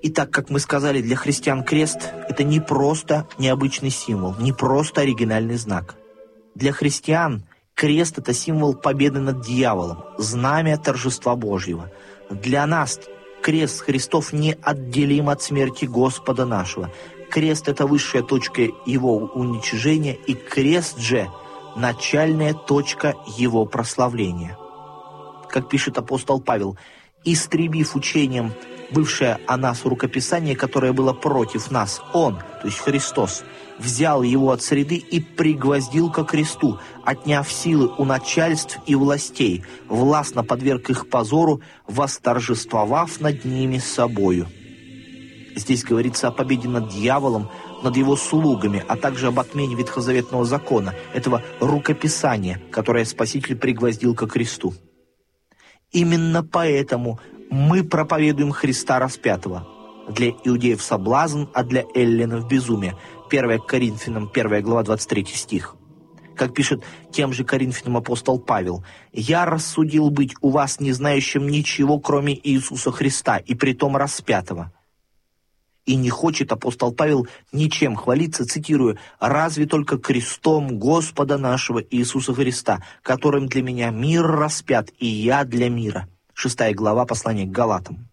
Итак, как мы сказали, для христиан крест – это не просто необычный символ, не просто оригинальный знак. Для христиан крест – это символ победы над дьяволом, знамя торжества Божьего. Для нас крест Христов неотделим от смерти Господа нашего. Крест – это высшая точка Его уничижения, и крест же – начальная точка Его прославления. Как пишет апостол Павел, «Истребив учением бывшее о нас рукописание, которое было против нас, Он, то есть Христос, взял его от среды и пригвоздил ко кресту, отняв силы у начальств и властей, властно подверг их позору, восторжествовав над ними собою». Здесь говорится о победе над дьяволом, над его слугами, а также об отмене ветхозаветного закона, этого рукописания, которое Спаситель пригвоздил ко кресту. Именно поэтому мы проповедуем Христа распятого. Для иудеев соблазн, а для эллинов безумие. 1 Коринфянам, 1 глава, 23 стих. Как пишет тем же Коринфянам апостол Павел: «Я рассудил быть у вас не знающим ничего, кроме Иисуса Христа, и притом распятого». И не хочет апостол Павел ничем хвалиться, цитирую, «разве только крестом Господа нашего Иисуса Христа, которым для меня мир распят, и я для мира». 6 глава послания к Галатам.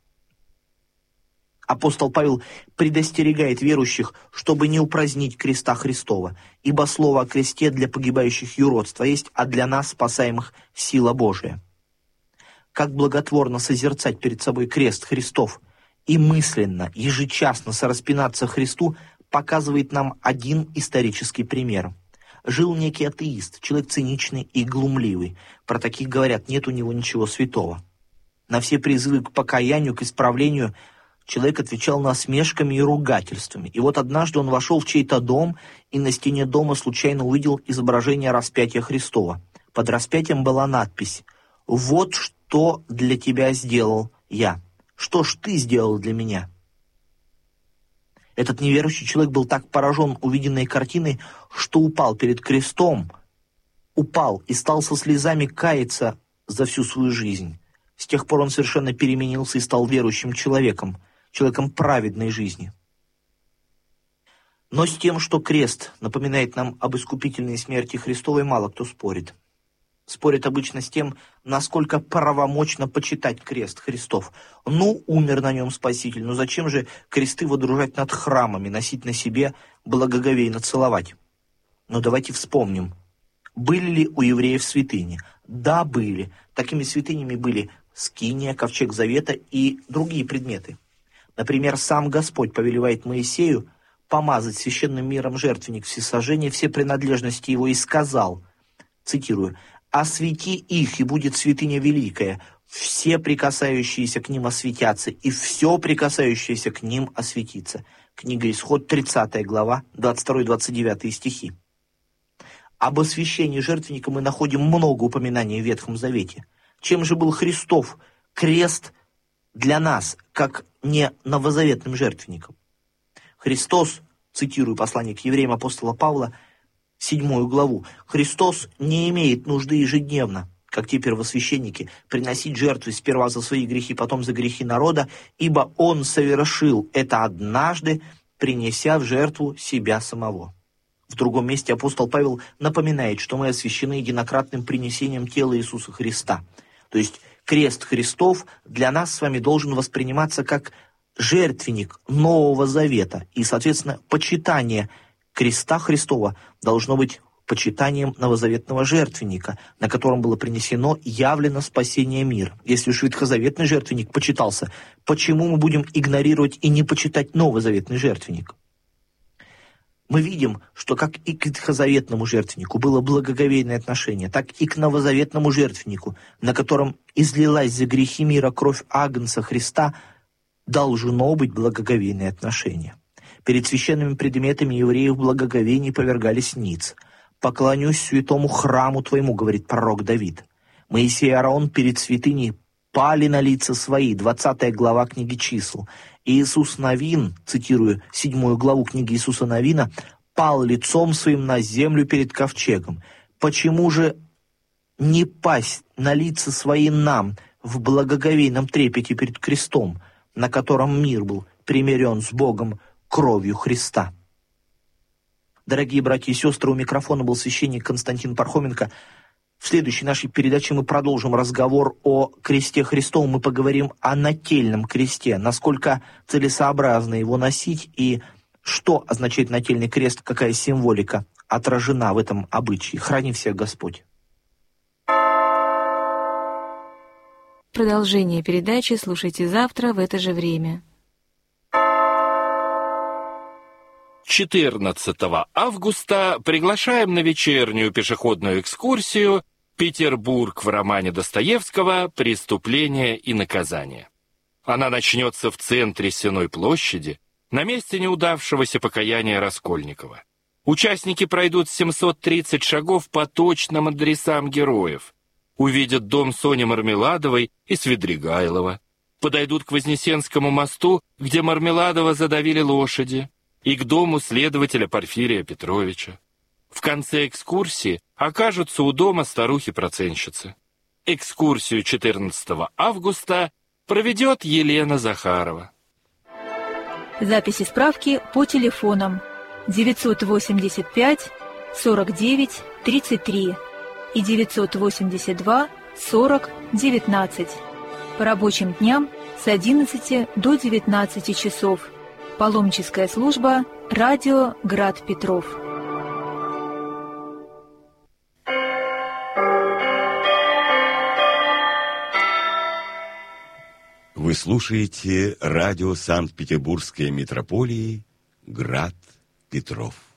Апостол Павел предостерегает верующих, чтобы не упразднить креста Христова, ибо слово о кресте для погибающих юродство есть, а для нас, спасаемых, сила Божия. Как благотворно созерцать перед собой крест Христов и мысленно, ежечасно сораспинаться Христу, показывает нам один исторический пример. Жил некий атеист, человек циничный и глумливый. Про таких говорят, нет у него ничего святого. На все призывы к покаянию, к исправлению человек отвечал насмешками и ругательствами. И вот однажды он вошел в чей-то дом и на стене дома случайно увидел изображение распятия Христова. Под распятием была надпись: «Вот что для тебя сделал я. Что ж ты сделал для меня?» Этот неверующий человек был так поражен увиденной картиной, что упал перед крестом, упал и стал со слезами каяться за всю свою жизнь. С тех пор он совершенно переменился и стал верующим человеком, человеком праведной жизни. Но с тем, что крест напоминает нам об искупительной смерти Христовой, мало кто спорит. Спорит обычно с тем, насколько правомочно почитать крест Христов. Ну, умер на нем Спаситель, но зачем же кресты водружать над храмами, носить на себе, благоговейно целовать? Но давайте вспомним, были ли у евреев святыни? Да, были. Такими святынями были скиния, ковчег завета и другие предметы. Например, сам Господь повелевает Моисею помазать священным миром жертвенник всесожжения, все принадлежности его, и сказал, цитирую, «Освети их, и будет святыня великая, все прикасающиеся к ним осветятся, и все прикасающееся к ним осветится». Книга Исход, 30 глава, 22-29 стихи. Об освящении жертвенника мы находим много упоминаний в Ветхом Завете. Чем же был Христов крест для нас, как не новозаветным жертвенником? Христос, цитирую послание к евреям апостола Павла, 7 главу, «Христос не имеет нужды ежедневно, как те первосвященники, приносить жертвы сперва за свои грехи, потом за грехи народа, ибо Он совершил это однажды, принеся в жертву себя самого». В другом месте апостол Павел напоминает, что мы освящены единократным принесением тела Иисуса Христа. То есть крест Христов для нас с вами должен восприниматься как жертвенник Нового Завета. И, соответственно, почитание креста Христова должно быть почитанием новозаветного жертвенника, на котором было принесено и явлено спасение мира. Если уж ветхозаветный жертвенник почитался, почему мы будем игнорировать и не почитать новозаветный жертвенник? Мы видим, что как и к ветхозаветному жертвеннику было благоговейное отношение, так и к новозаветному жертвеннику, на котором излилась за грехи мира кровь Агнца Христа, должно быть благоговейное отношение. Перед священными предметами евреев благоговений повергались ниц. «Поклонюсь святому храму твоему», — говорит пророк Давид. Моисей и Аарон перед святыней пали на лица свои, 20 глава книги Чисел. Иисус Навин, цитирую 7 главу книги Иисуса Навина, пал лицом своим на землю перед ковчегом. Почему же не пасть на лица свои нам в благоговейном трепете перед крестом, на котором мир был примирен с Богом кровью Христа. Дорогие братья и сестры, у микрофона был священник Константин Пархоменко. В следующей нашей передаче мы продолжим разговор о кресте Христовом. Мы поговорим о нательном кресте, насколько целесообразно его носить и что означает нательный крест, какая символика отражена в этом обычае. Храни всех Господь. Продолжение передачи слушайте завтра в это же время. 14 августа приглашаем на вечернюю пешеходную экскурсию «Петербург» в романе Достоевского «Преступление и наказание». Она начнется в центре Сенной площади, на месте неудавшегося покаяния Раскольникова. Участники пройдут 730 шагов по точным адресам героев, увидят дом Сони Мармеладовой и Свидригайлова, подойдут к Вознесенскому мосту, где Мармеладова задавили лошади, и к дому следователя Порфирия Петровича. В конце экскурсии окажутся у дома старухи-процентщицы. Экскурсию 14 августа проведет Елена Захарова. Записи справки по телефонам 985 49 33 и 982 40 19. По рабочим дням с 11 до 19 часов. Паломническая служба «Радио Град Петров». Вы слушаете радио Санкт-Петербургской митрополии «Град Петров».